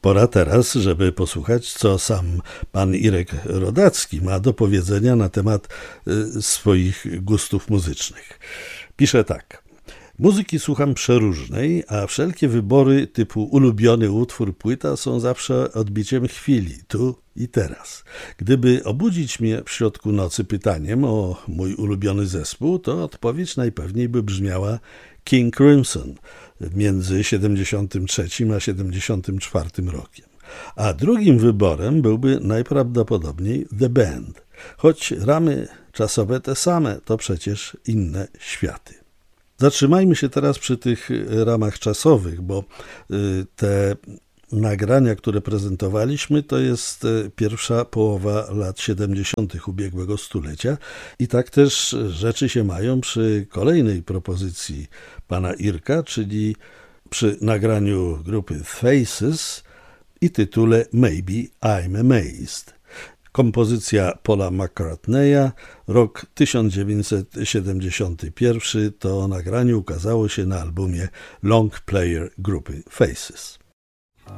Pora teraz, żeby posłuchać, co sam pan Irek Rodacki ma do powiedzenia na temat swoich gustów muzycznych. Pisze tak. Muzyki słucham przeróżnej, a wszelkie wybory typu ulubiony utwór, płyta są zawsze odbiciem chwili, tu i teraz. Gdyby obudzić mnie w środku nocy pytaniem o mój ulubiony zespół, to odpowiedź najpewniej by brzmiała King Crimson między 73 a 74 rokiem. A drugim wyborem byłby najprawdopodobniej The Band. Choć ramy czasowe te same, to przecież inne światy. Zatrzymajmy się teraz przy tych ramach czasowych, bo te nagrania, które prezentowaliśmy, to jest pierwsza połowa lat 70. ubiegłego stulecia i tak też rzeczy się mają przy kolejnej propozycji pana Irka, czyli przy nagraniu grupy Faces i tytule Maybe I'm Amazed. Kompozycja Paula McCartneya, rok 1971, to nagranie ukazało się na albumie Long Player grupy Faces.